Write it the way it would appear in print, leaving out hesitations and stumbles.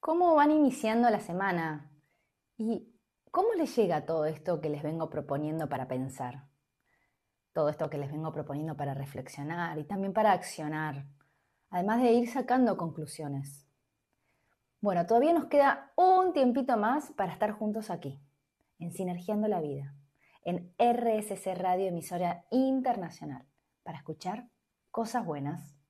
¿Cómo van iniciando la semana? ¿Y cómo les llega todo esto que les vengo proponiendo para pensar? Todo esto que les vengo proponiendo para reflexionar y también para accionar, además de ir sacando conclusiones. Bueno, todavía nos queda un tiempito más para estar juntos aquí, en Sinergiando la Vida, en RSC Radio, emisora internacional, para escuchar cosas buenas.